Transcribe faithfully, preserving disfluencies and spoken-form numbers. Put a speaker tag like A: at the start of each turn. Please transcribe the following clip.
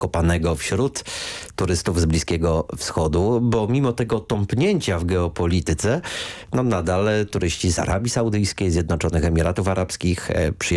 A: kopanego wśród turystów z Bliskiego Wschodu, bo mimo tego tąpnięcia w geopolityce, no nadal turyści z Arabii Saudyjskiej, Zjednoczonych Emiratów Arabskich, przyjeżdżają